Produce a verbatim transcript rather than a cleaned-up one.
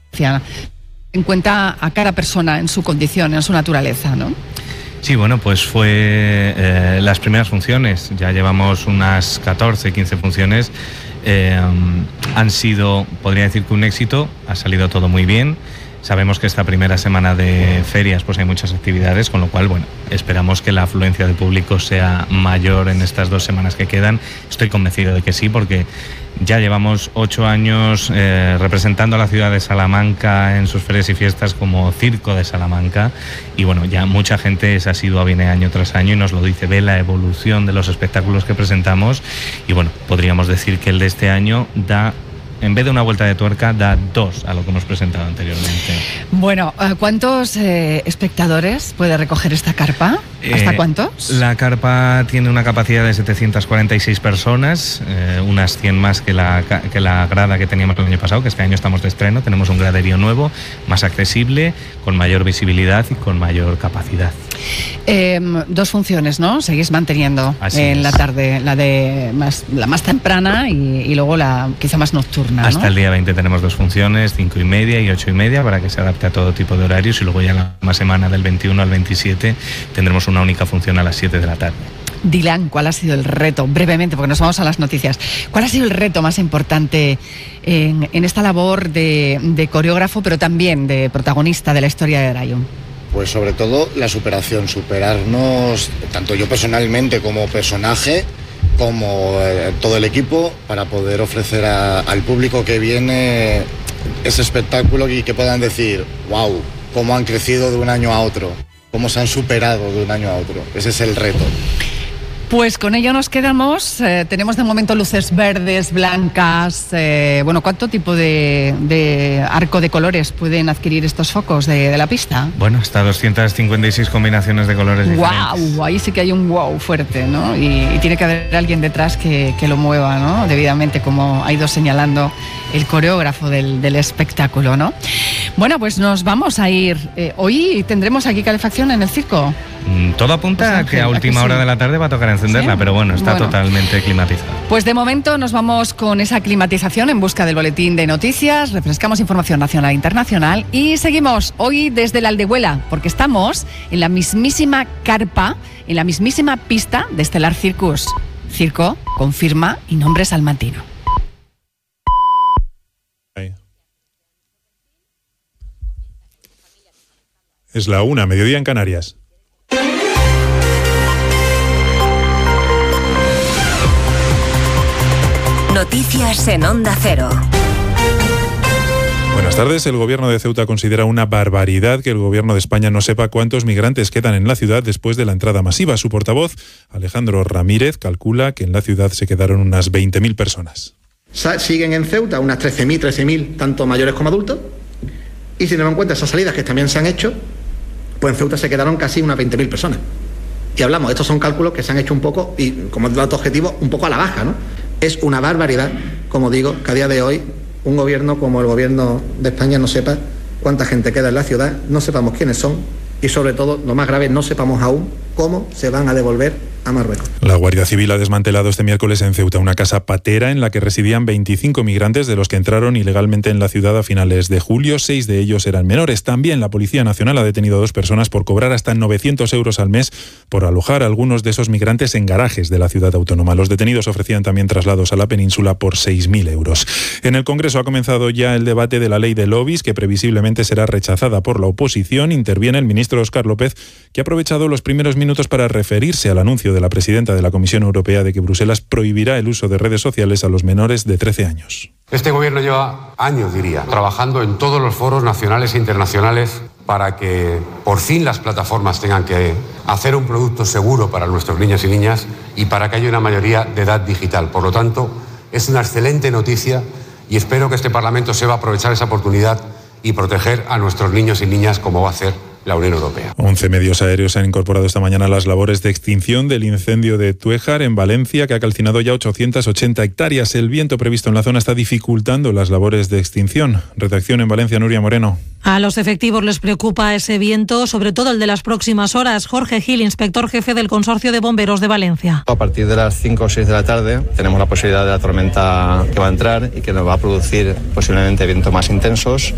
en cuenta a cada persona en su condición, en su naturaleza, ¿no? Sí, bueno, pues fue eh, las primeras funciones, ya llevamos unas catorce, quince funciones, eh, han sido, podría decir que un éxito, ha salido todo muy bien. Sabemos que esta primera semana de ferias pues hay muchas actividades, con lo cual, bueno, esperamos que la afluencia de público sea mayor en estas dos semanas que quedan. Estoy convencido de que sí, porque ya llevamos ocho años eh, representando a la ciudad de Salamanca en sus ferias y fiestas como Circo de Salamanca, y bueno, ya mucha gente es asidua, viene año tras año y nos lo dice, ve la evolución de los espectáculos que presentamos, y bueno, podríamos decir que el de este año da, en vez de una vuelta de tuerca, da dos a lo que hemos presentado anteriormente. Bueno, ¿cuántos eh, espectadores puede recoger esta carpa? ¿Hasta eh, cuántos? La carpa tiene una capacidad de setecientas cuarenta y seis personas, eh, unas cien más que la, que la grada que teníamos el año pasado, que este año estamos de estreno. Tenemos un graderío nuevo, más accesible, con mayor visibilidad y con mayor capacidad. Eh, dos funciones, ¿no? Seguís manteniendo Así en es. La tarde, la de más, la más temprana y, y luego la quizá más nocturna, ¿no? Hasta el día veinte tenemos dos funciones, cinco y media y ocho y media, para que se adapte a todo tipo de horarios, y luego ya la misma semana del veintiuno al veintisiete tendremos una única función a las siete de la tarde. Dylan, ¿cuál ha sido el reto? Brevemente, porque nos vamos a las noticias. ¿Cuál ha sido el reto más importante en, en esta labor de, de coreógrafo, pero también de protagonista de la historia de Darium? Pues sobre todo la superación, superarnos, tanto yo personalmente como personaje, como eh, todo el equipo, para poder ofrecer a, al público que viene ese espectáculo y que puedan decir, wow, cómo han crecido de un año a otro, cómo se han superado de un año a otro. Ese es el reto. Pues con ello nos quedamos. Eh, tenemos de momento luces verdes, blancas. Eh, bueno, ¿cuánto tipo de, de arco de colores pueden adquirir estos focos de, de la pista? Bueno, hasta doscientas cincuenta y seis combinaciones de colores diferentes. ¡Wow! Ahí sí que hay un wow fuerte, ¿no? Y, y tiene que haber alguien detrás que, que lo mueva, ¿no? Debidamente, como ha ido señalando el coreógrafo del, del espectáculo, ¿no? Bueno, pues nos vamos a ir. Eh, hoy tendremos aquí calefacción en el circo. Todo apunta pues, a que a última que hora sí. de la tarde va a tocar encenderla, ¿sí? Pero bueno, está bueno. totalmente climatizada. Pues de momento nos vamos con esa climatización en busca del boletín de noticias, refrescamos información nacional e internacional y seguimos hoy desde la Aldehuela, porque estamos en la mismísima carpa, en la mismísima pista de Stellar Circus. Circo con firma y nombre salmantino. Es la una, mediodía en Canarias. Noticias en Onda Cero. Buenas tardes. El gobierno de Ceuta considera una barbaridad que el gobierno de España no sepa cuántos migrantes quedan en la ciudad después de la entrada masiva. Su portavoz, Alejandro Ramírez, calcula que en la ciudad se quedaron unas veinte mil personas. Siguen en Ceuta unas trece mil, trece mil, tanto mayores como adultos. Y si tenemos en cuenta esas salidas que también se han hecho, pues en Ceuta se quedaron casi unas veinte mil personas. Y hablamos, estos son cálculos que se han hecho un poco, y como dato objetivo, un poco a la baja, ¿no? Es una barbaridad, como digo, que a día de hoy un gobierno como el gobierno de España no sepa cuánta gente queda en la ciudad, no sepamos quiénes son y sobre todo, lo más grave, no sepamos aún cómo se van a devolver a Marruecos. La Guardia Civil ha desmantelado este miércoles en Ceuta una casa patera en la que residían veinticinco migrantes, de los que entraron ilegalmente en la ciudad a finales de julio. Seis de ellos eran menores. También la Policía Nacional ha detenido a dos personas por cobrar hasta novecientos euros al mes por alojar a algunos de esos migrantes en garajes de la ciudad autónoma. Los detenidos ofrecían también traslados a la península por seis mil euros. En el Congreso ha comenzado ya el debate de la ley de lobbies, que previsiblemente será rechazada por la oposición. Interviene el ministro Óscar López, que ha aprovechado los primeros minutos para referirse al anuncio de la presidenta de la Comisión Europea de que Bruselas prohibirá el uso de redes sociales a los menores de trece años. Este gobierno lleva años, diría, trabajando en todos los foros nacionales e internacionales para que por fin las plataformas tengan que hacer un producto seguro para nuestros niños y niñas y para que haya una mayoría de edad digital. Por lo tanto, es una excelente noticia y espero que este Parlamento sepa aprovechar esa oportunidad y proteger a nuestros niños y niñas como va a hacer la Unión Europea. once medios aéreos se han incorporado esta mañana a las labores de extinción del incendio de Tuéjar, en Valencia, que ha calcinado ya ochocientas ochenta hectáreas. El viento previsto en la zona está dificultando las labores de extinción. Redacción en Valencia, Nuria Moreno. A los efectivos les preocupa ese viento, sobre todo el de las próximas horas. Jorge Gil, inspector jefe del Consorcio de Bomberos de Valencia. A partir de las cinco o seis de la tarde tenemos la posibilidad de la tormenta que va a entrar y que nos va a producir posiblemente vientos más intensos.